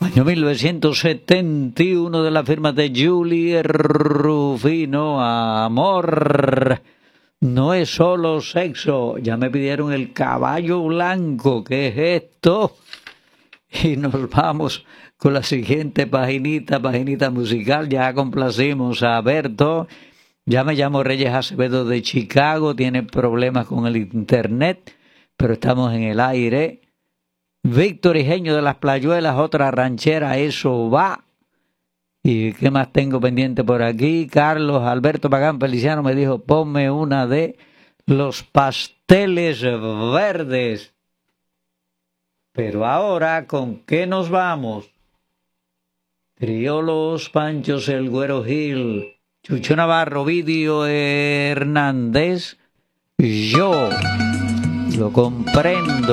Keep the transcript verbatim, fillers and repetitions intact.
Año mil novecientos setenta y uno de la firma de Julie Rufino. Amor no es solo sexo. Ya me pidieron el caballo blanco. ¿Qué es esto? Y nos vamos con la siguiente paginita, paginita musical. Ya complacimos a Berto. Ya me llamo Reyes Acevedo de Chicago. Tiene problemas con el internet, pero estamos en el aire. Víctor Hijeño de las Playuelas, otra ranchera, eso va. ¿Y qué más tengo pendiente por aquí? Carlos Alberto Pagán Feliciano me dijo, ponme una de Los Pasteles Verdes. Pero ahora, ¿con qué nos vamos? Triolos, Panchos, El Güero Gil, Chucho Navarro, Vidio Hernández. Yo lo comprendo.